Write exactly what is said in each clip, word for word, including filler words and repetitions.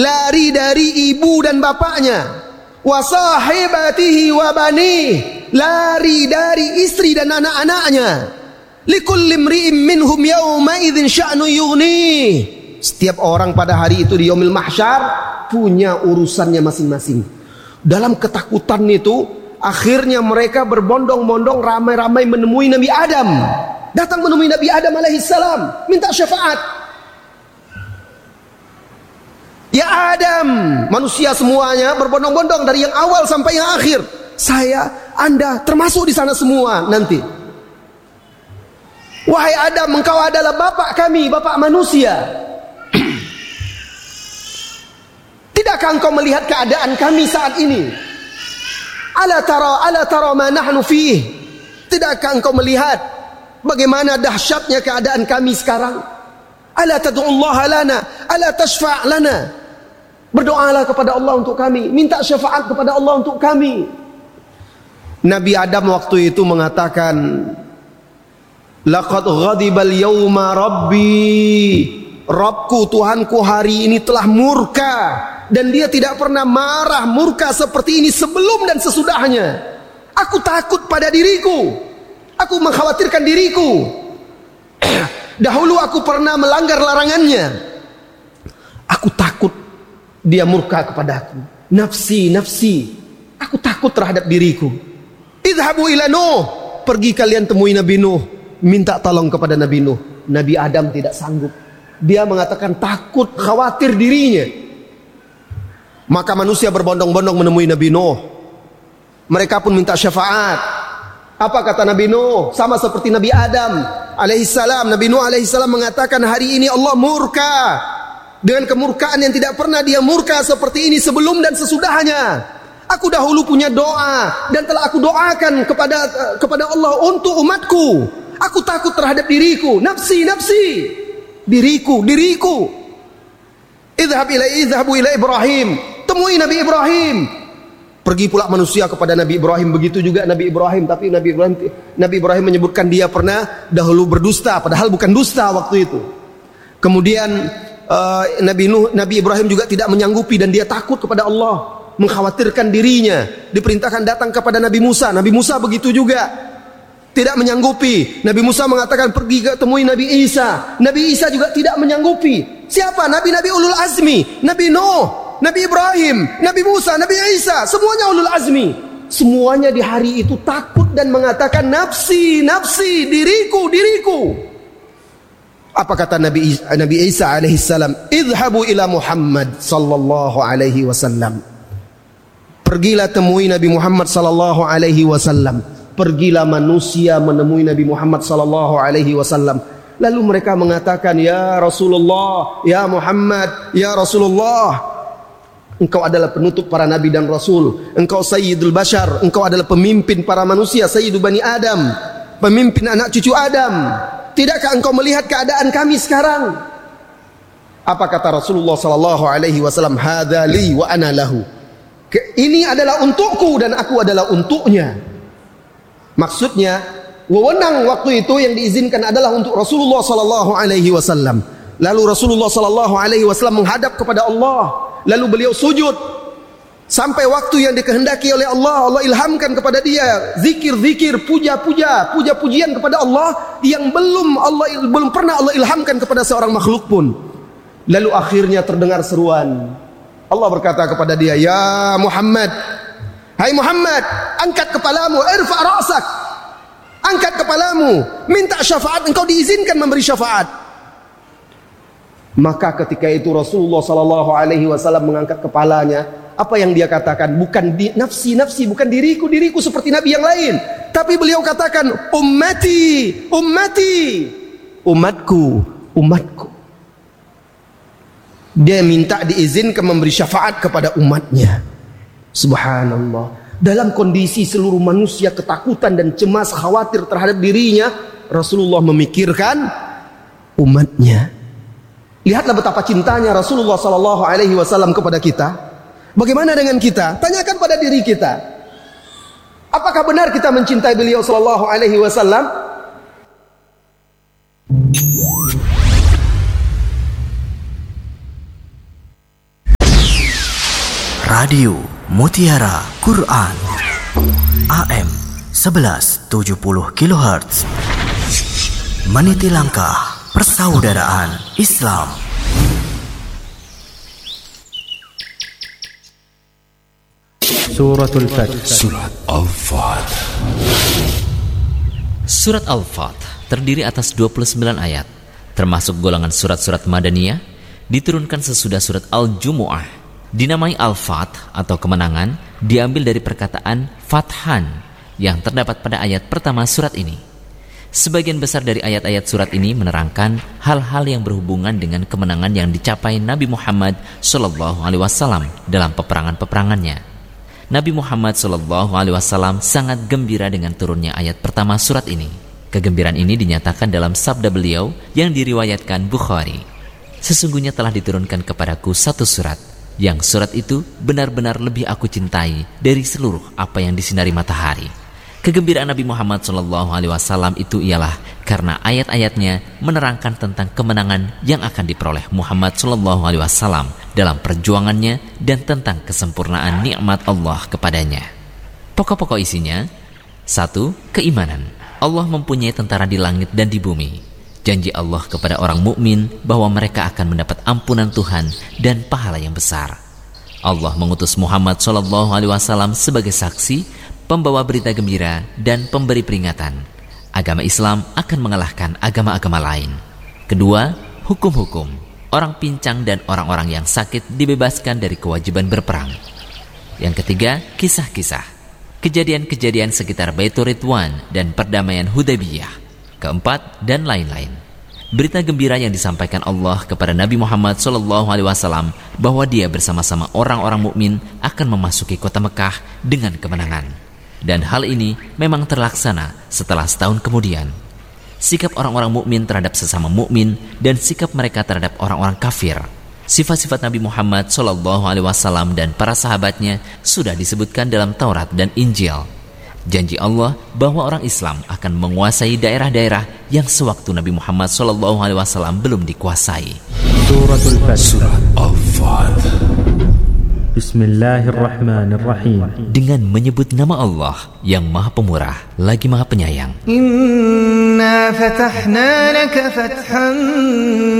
lari dari ibu dan bapaknya, wa sahibatihi wa bani, lari dari istri dan anak-anaknya. Likulli imri'in minhum yawma idzin sya'nu yughni. Setiap orang pada hari itu di yaumil mahsyar punya urusannya masing-masing. Dalam ketakutan itu, akhirnya mereka berbondong-bondong ramai-ramai menemui Nabi Adam. Datang menemui Nabi Adam alaihissalam, minta syafaat. Ya Adam, manusia semuanya berbondong-bondong dari yang awal sampai yang akhir. Saya, Anda termasuk di sana semua nanti. Wahai Adam, engkau adalah bapak kami, bapak manusia. Tidakkah engkau melihat keadaan kami saat ini? Ala tara, ala tara ma nahnu fih. Tidakkah engkau melihat bagaimana dahsyatnya keadaan kami sekarang? Ala tad'ullaha lana, ala tashfa' lana. Berdoalah kepada Allah untuk kami, minta syafaat kepada Allah untuk kami. Nabi Adam waktu itu mengatakan, laqad ghadibal yawma rabbi, Rabbku, Tuhanku hari ini telah murka, dan dia tidak pernah marah murka seperti ini sebelum dan sesudahnya. Aku takut pada diriku, aku mengkhawatirkan diriku. Dahulu aku pernah melanggar larangannya, aku takut dia murka kepadaku. Nafsi, nafsi, aku takut terhadap diriku. Idhabu ila Nuh, pergi kalian temui Nabi Nuh, minta tolong kepada Nabi Nuh. Nabi Adam tidak sanggup. Dia mengatakan takut, khawatir dirinya. Maka manusia berbondong-bondong menemui Nabi Nuh. Mereka pun minta syafaat. Apa kata Nabi Nuh? Sama seperti Nabi Adam alaihissalam. Nabi Nuh alaihissalam mengatakan, hari ini Allah murka dengan kemurkaan yang tidak pernah dia murka seperti ini sebelum dan sesudahnya. Aku dahulu punya doa dan telah aku doakan kepada kepada Allah untuk umatku. Aku takut terhadap diriku, nafsi, nafsi, diriku, diriku. Idhab ila idhabu ila Ibrahim, temui Nabi Ibrahim. Pergi pula manusia kepada Nabi Ibrahim, begitu juga Nabi Ibrahim. Tapi Nabi Ibrahim, Nabi Ibrahim menyebutkan dia pernah dahulu berdusta, padahal bukan dusta waktu itu. Kemudian uh, Nabi Nuh, Nabi Ibrahim juga tidak menyanggupi dan dia takut kepada Allah, mengkhawatirkan dirinya. Diperintahkan datang kepada Nabi Musa. Nabi Musa begitu juga, tidak menyanggupi. Nabi Musa mengatakan pergi ke temui Nabi Isa. Nabi Isa juga tidak menyanggupi. Siapa? Nabi-Nabi ulul azmi. Nabi Nuh, Nabi Ibrahim, Nabi Musa, Nabi Isa, semuanya ulul azmi. Semuanya di hari itu takut dan mengatakan nafsi, nafsi, diriku, diriku. Apa kata Nabi Isa, Nabi Isa alaihissalam? Idhabu ila Muhammad sallallahu alaihi wasallam. Pergilah temui Nabi Muhammad sallallahu alaihi wasallam. Pergilah manusia menemui Nabi Muhammad sallallahu alaihi wasallam. Lalu mereka mengatakan, ya Rasulullah, ya Muhammad, ya Rasulullah, engkau adalah penutup para nabi dan rasul, engkau sayyidul bashar, engkau adalah pemimpin para manusia, sayyidu bani Adam, pemimpin anak cucu Adam. Tidakkah engkau melihat keadaan kami sekarang? Apa kata Rasulullah sallallahu alaihi wasallam? Hadza li wa ana lahu. Ini adalah untukku dan aku adalah untuknya. Maksudnya, wewenang waktu itu yang diizinkan adalah untuk Rasulullah sallallahu alaihi wasallam. Lalu Rasulullah sallallahu alaihi wasallam menghadap kepada Allah, lalu beliau sujud sampai waktu yang dikehendaki oleh Allah. Allah ilhamkan kepada dia zikir-zikir, puja-puja, puja-pujian kepada Allah yang belum Allah belum pernah Allah ilhamkan kepada seorang makhluk pun. Lalu akhirnya terdengar seruan. Allah berkata kepada dia, ya Muhammad, hai Muhammad, angkat kepalamu, irfa' ra'sak, angkat kepalamu, minta syafaat, engkau diizinkan memberi syafaat. Maka ketika itu Rasulullah sallallahu alaihi wasallam mengangkat kepalanya. Apa yang dia katakan? Bukan di, nafsi, nafsi, bukan diriku, diriku seperti nabi yang lain. Tapi beliau katakan, ummati, ummati, umatku, umatku. Dia minta diizinkan memberi syafaat kepada umatnya. Subhanallah. Dalam kondisi seluruh manusia ketakutan dan cemas, khawatir terhadap dirinya, Rasulullah memikirkan umatnya. Lihatlah betapa cintanya Rasulullah sallallahu alaihi wasallam kepada kita. Bagaimana dengan kita? Tanyakan pada diri kita. Apakah benar kita mencintai beliau sallallahu alaihi wasallam? Radio Mutiara Quran A M sebelas tujuh puluh kilohertz, meniti langkah persaudaraan Islam. Suratul Fath. Surat Al-Fath. Surat Al-Fath terdiri atas dua puluh sembilan ayat, termasuk golongan surat-surat Madaniyah, diturunkan sesudah surat Al-Jumu'ah. Dinamai Al-Fath atau kemenangan diambil dari perkataan Fathan yang terdapat pada ayat pertama surat ini. Sebagian besar dari ayat-ayat surat ini menerangkan hal-hal yang berhubungan dengan kemenangan yang dicapai Nabi Muhammad shallallahu alaihi wasallam dalam peperangan-peperangannya. Nabi Muhammad shallallahu alaihi wasallam sangat gembira dengan turunnya ayat pertama surat ini. Kegembiraan ini dinyatakan dalam sabda beliau yang diriwayatkan Bukhari. Sesungguhnya telah diturunkan kepadaku satu surat, yang surat itu benar-benar lebih aku cintai dari seluruh apa yang disinari matahari. Kegembiraan Nabi Muhammad shallallahu alaihi wasallam itu ialah karena ayat-ayatnya menerangkan tentang kemenangan yang akan diperoleh Muhammad shallallahu alaihi wasallam dalam perjuangannya dan tentang kesempurnaan nikmat Allah kepadanya. Pokok-pokok isinya: satu, keimanan. Allah mempunyai tentara di langit dan di bumi. Janji Allah kepada orang mukmin bahwa mereka akan mendapat ampunan Tuhan dan pahala yang besar. Allah mengutus Muhammad shallallahu alaihi wasallam sebagai saksi, pembawa berita gembira dan pemberi peringatan. Agama Islam akan mengalahkan agama-agama lain. Kedua, hukum-hukum. Orang pincang dan orang-orang yang sakit dibebaskan dari kewajiban berperang. Yang ketiga, kisah-kisah. Kejadian-kejadian sekitar Baitur Ridwan dan perdamaian Hudaybiyah. Keempat, dan lain-lain. Berita gembira yang disampaikan Allah kepada Nabi Muhammad shallallahu alaihi wasallam bahwa dia bersama-sama orang-orang mukmin akan memasuki kota Mekah dengan kemenangan. Dan hal ini memang terlaksana setelah setahun kemudian. Sikap orang-orang mukmin terhadap sesama mukmin dan sikap mereka terhadap orang-orang kafir. Sifat-sifat Nabi Muhammad shallallahu alaihi wasallam dan para sahabatnya sudah disebutkan dalam Taurat dan Injil. Janji Allah bahwa orang Islam akan menguasai daerah-daerah yang sewaktu Nabi Muhammad shallallahu alaihi wasallam belum dikuasai. Suratul Fath. Surat Al-Fath. Bismillahirrahmanirrahim. Dengan menyebut nama Allah yang Maha Pemurah lagi Maha Penyayang. Inna fatahna laka fathan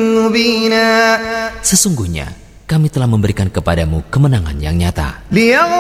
mubina. Sesungguhnya kami telah memberikan kepadamu kemenangan yang nyata.